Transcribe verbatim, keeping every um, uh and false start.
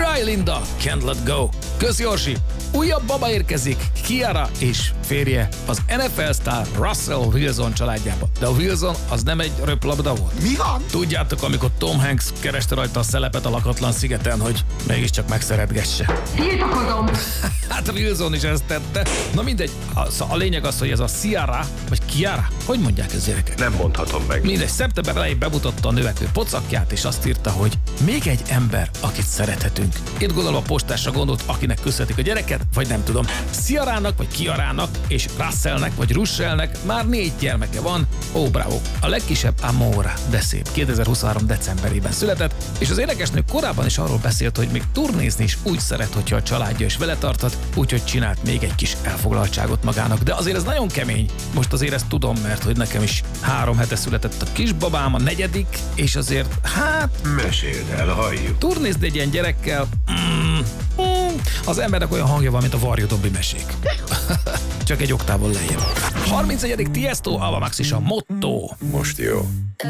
Cry Linda, Can't Let Go. Kösz Jorsi! Újabb baba érkezik, Kiara és férje, az en ef el sztár Russell Wilson családjába. De a Wilson az nem egy röplabda volt. Mi van? Tudjátok, amikor Tom Hanks kereste rajta a szelepet a lakatlan szigeten, hogy mégiscsak megszeretgesse. Tiltakozom! Hát a Wilson is ezt tette. Na mindegy, a, a lényeg az, hogy ez a Ciara, vagy Kiara, hogy mondják ez gyerekek? Nem mondhatom meg. Mindegy, szeptember elején bemutatta a növekvő pocakját, és azt írta, hogy még egy ember, akit szerethetünk. Itt gondolom a postásra gondolt, akinek köszönhetik a gyereket, vagy nem tudom. Ciarának, vagy Kiarának, és Russellnek, vagy Russellnek már négy gyermeke van. Ó, bravo! A legkisebb Amora, de szép, kétezer-huszonhárom decemberében született, és az énekesnő korábban is arról beszélt, hogy még turnézni is úgy szeret, hogyha a családja is vele tartat, úgyhogy csinált még egy kis elfoglaltságot magának. De azért ez nagyon kemény. Most azért ezt tudom, mert hogy nekem is három hete született a kisbabám, a negyedik, és azért, hát... Meséld el, halljuk. Turnézni egy ilyen gyerekkel, mm, mm, az embernek olyan hangja van, mint a Varjú Dobbi mesék. Csak egy oktávon lejjebb. harmincegyedik Tiesto, Ava Max is a motto. Most jó.